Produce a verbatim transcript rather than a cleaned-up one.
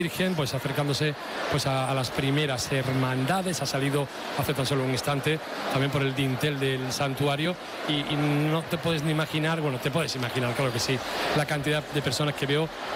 Virgen, pues acercándose pues a, a las primeras hermandades. Ha salido hace tan solo un instante también por el dintel del santuario y, y no te puedes ni imaginar, bueno, te puedes imaginar, claro que sí, la cantidad de personas que veo